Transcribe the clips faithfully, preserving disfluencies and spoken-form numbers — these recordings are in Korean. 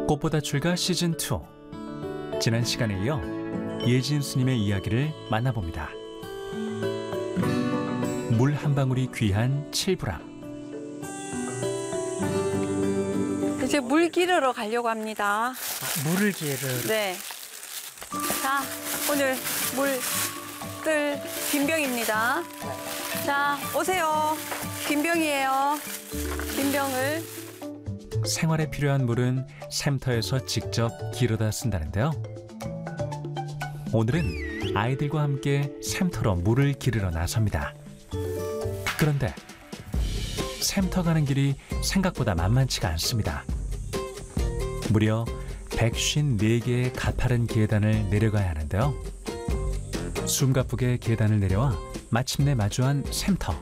꽃보다 출가 시즌 투. 지난 시간에 이어 예진 스님의 이야기를 만나봅니다. 물 한 방울이 귀한 칠부람. 이제 물 기르러 가려고 합니다. 물을 기르. 네. 자, 오늘 물 뜰 빈병입니다. 자, 오세요. 빈병이에요. 빈병을. 생활에 필요한 물은 샘터에서 직접 기르다 쓴다는데요. 오늘은 아이들과 함께 샘터로 물을 기르러 나섭니다. 그런데 샘터 가는 길이 생각보다 만만치가 않습니다. 무려 백오십사 개의 가파른 계단을 내려가야 하는데요. 숨가쁘게 계단을 내려와 마침내 마주한 샘터.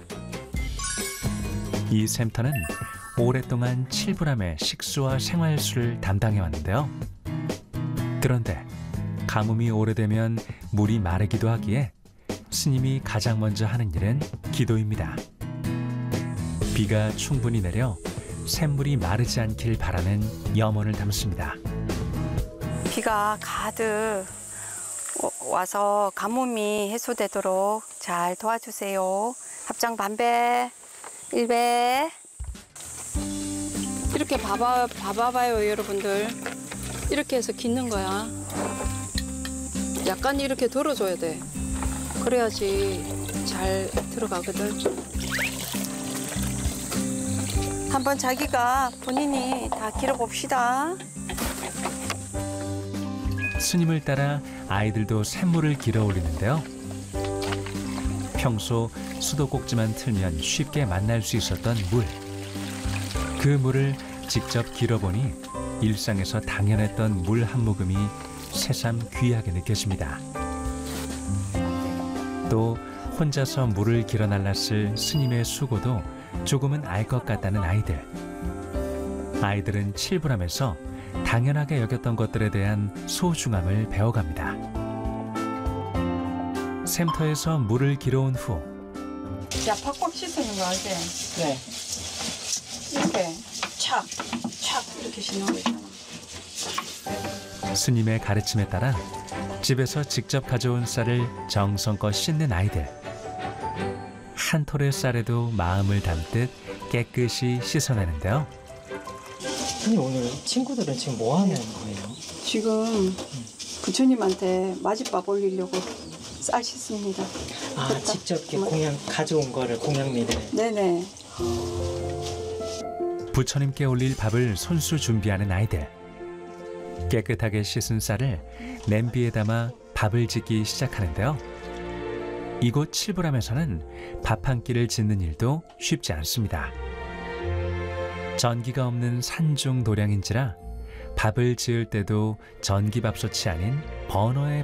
이 샘터는 오랫동안 칠부람의 식수와 생활수를 담당해 왔는데요. 그런데 가뭄이 오래되면 물이 마르기도 하기에 스님이 가장 먼저 하는 일은 기도입니다. 비가 충분히 내려 샘물이 마르지 않길 바라는 염원을 담습니다. 비가 가득 와서 가뭄이 해소되도록 잘 도와주세요. 합장 반배, 일배. 이렇게 봐봐, 봐봐봐요, 여러분들. 이렇게 해서 깃는 거야. 약간 이렇게 덜어줘야 돼. 그래야지 잘 들어가거든. 한번 자기가 본인이 다 길어봅시다. 스님을 따라 아이들도 샘물을 길어 올리는데요. 평소 수도꼭지만 틀면 쉽게 만날 수 있었던 물. 그 물을 직접 길어보니 일상에서 당연했던 물 한 모금이 새삼 귀하게 느껴집니다. 또 혼자서 물을 길어 날랐을 스님의 수고도 조금은 알 것 같다는 아이들. 아이들은 칠부람에서 당연하게 여겼던 것들에 대한 소중함을 배워갑니다. 샘터에서 물을 길어온 후 야, 팍팍 씻는 거 알지? 네. 이렇게 착, 착 이렇게 씻는 거 있잖아. 스님의 가르침에 따라 집에서 직접 가져온 쌀을 정성껏 씻는 아이들. 한 톨의 쌀에도 마음을 담듯 깨끗이 씻어내는데요. 아니 오늘 친구들은 지금 뭐 하는 거예요? 지금 부처님한테 마집밥 올리려고 쌀 씻습니다. 아 됐다. 직접 이렇게 그만. 공양 가져온 거를 공양미를. 네네. 부처님께 올릴 밥을 손수 준비하는 아이들. 깨끗하게 씻은 쌀을 냄비에 담아 밥을 짓기 시작하는데요. 이곳 칠부람에서는 밥 한 끼를 짓는 일도 쉽지 않습니다. 전기가 없는 산중 도량인지라 밥을 지을 때도 전기밥솥이 아닌 버너에